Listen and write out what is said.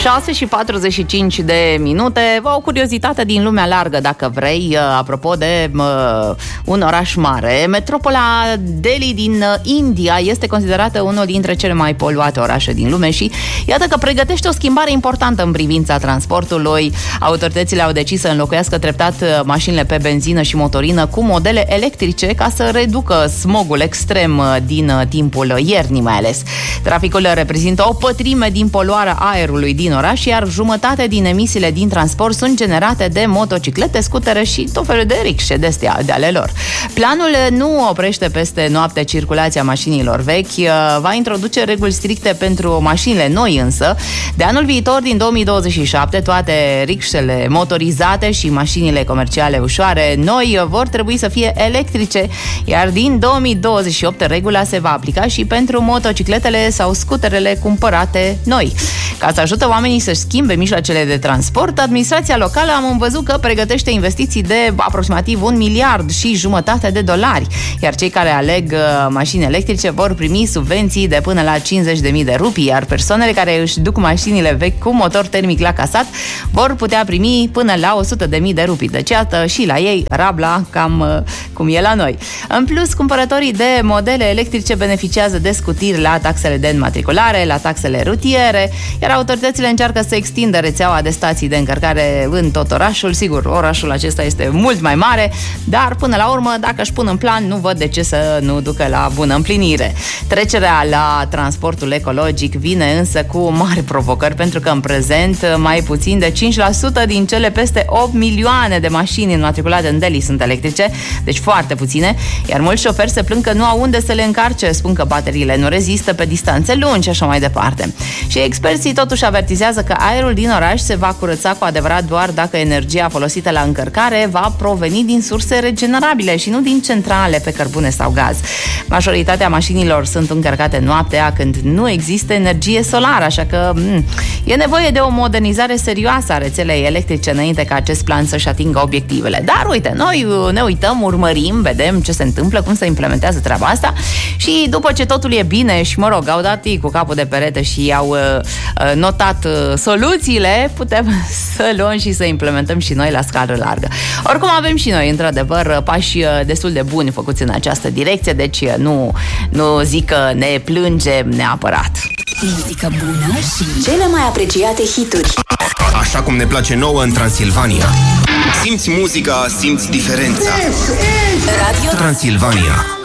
6:45. O curiozitate din lumea largă, dacă vrei, apropo de un oraș mare. Metropola Delhi din India este considerată unul dintre cele mai poluate orașe din lume și iată că pregătește o schimbare importantă în privința transportului. Autoritățile au decis să înlocuiască treptat mașinile pe benzină și motorină cu modele electrice ca să reducă smogul extrem din timpul iernii mai ales. Traficul reprezintă o pătrime din poluarea aerului din oraș, iar jumătate din emisiile din transport sunt generate de motociclete, scutere și tot felul de rickshaw de ale lor. Planul nu oprește peste noapte circulația mașinilor vechi, va introduce reguli stricte pentru mașinile noi însă. De anul viitor, din 2027, toate rickshele motorizate și mașinile comerciale ușoare noi vor trebui să fie electrice, iar din 2028 regula se va aplica și pentru motocicletele sau scuterele cumpărate noi. Ca să ajută oamenii să-și schimbe mijloacele de transport, administrația locală am văzut că pregătește investiții de aproximativ $1,5 miliard, iar cei care aleg mașini electrice vor primi subvenții de până la 50.000 de rupii, iar persoanele care își duc mașinile vechi cu motor termic la casat vor putea primi până la 100.000 de rupii. Deci iată și la ei rabla cam cum e la noi. În plus, cumpărătorii de modele electrice beneficiază de scutiri la taxele de înmatriculare, la taxele rutiere, iar autoritățile încearcă să extindă rețeaua de stații de încărcare în tot orașul. Sigur, orașul acesta este mult mai mare, dar până la urmă, dacă își pun în plan, nu văd de ce să nu ducă la bună împlinire. Trecerea la transportul ecologic vine însă cu mari provocări, pentru că în prezent mai puțin de 5% din cele peste 8 milioane de mașini înmatriculate în Delhi sunt electrice, deci foarte puține, iar mulți șoferi se plâng că nu au unde să le încarce, spun că bateriile nu rezistă pe distanțe lungi și așa mai departe. Și experții totuși avertizează că aerul din oraș se va curăța cu adevărat doar dacă energia folosită la încărcare va proveni din surse regenerabile și nu din centrale pe cărbune sau gaz. Majoritatea mașinilor sunt încărcate noaptea când nu există energie solară, așa că e nevoie de o modernizare serioasă a rețelei electrice înainte ca acest plan să-și atingă obiectivele. Dar uite, noi ne uităm, urmărim, vedem ce se întâmplă, cum se implementează treaba asta și după ce totul e bine și, mă rog, au dat ei cu capul de perete și au notat soluțiile, putem să luăm și să implementăm și noi la scară largă. Oricum avem și noi, într-adevăr, pași destul de buni făcuți în această direcție, deci nu zic că ne plângem neapărat. Muzică bună și cele mai apreciate hituri. Așa cum ne place nouă în Transilvania. Simți muzica, simți diferența. Radio Transilvania.